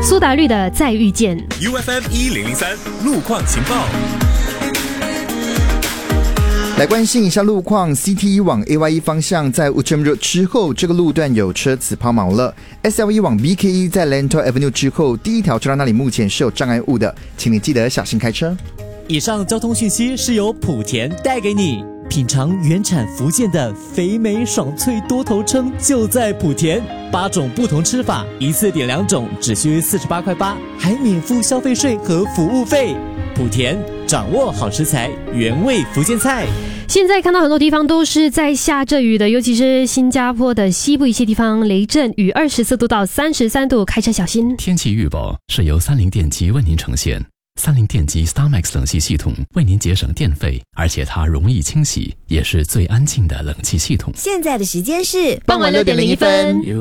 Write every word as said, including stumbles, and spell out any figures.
苏打绿的《再遇见》。 U F M 一零零三路况情报。 来关心一下路况 ，C T 一往 A Y 一 方向在 Outram Road 之后，这个路段有车子抛锚了。S L 一往 B K 一在 Lentor Avenue 之后，第一条车道那里目前是有障碍物的，请你记得小心开车。 以上交通讯息是由莆田带给你。品尝原产福建的肥美爽脆多头称就在莆田，八种不同吃法，一次点两种，只需四十八块八，还免付消费税和服务费。莆田掌握好食材，原味福建菜。 现在看到很多地方都是在下着雨的，尤其是新加坡的西部一些地方，雷阵雨二十四度到三十三度，开车小心。 天气预报是由三菱电机为您呈现。三菱电机 StarMax 冷气系统为您节省电费，而且它容易清洗，也是最安静的冷气系统。 现在的时间是傍晚六点零一分。